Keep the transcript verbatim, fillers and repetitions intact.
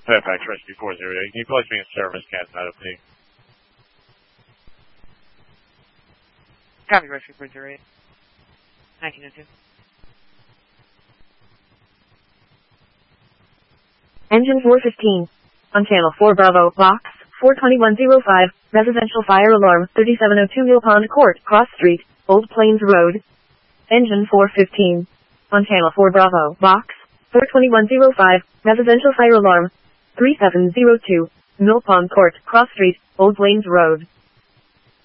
Fairfax Rescue four zero eight. Can you place me in service, Cat nine oh P? Copy, Rescue four zero eight. nineteen oh two. Engine four fifteen. On channel four Bravo, box four twenty-one oh five, residential fire alarm, thirty-seven oh two Mill Pond Court, Cross Street, Old Plains Road. Engine four fifteen. On channel four Bravo, box four twenty-one oh five, residential fire alarm, three seven oh two, Mill Pond Court, Cross Street, Old Plains Road.